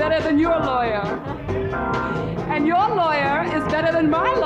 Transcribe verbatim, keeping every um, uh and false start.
better than your lawyer. And your lawyer is better than my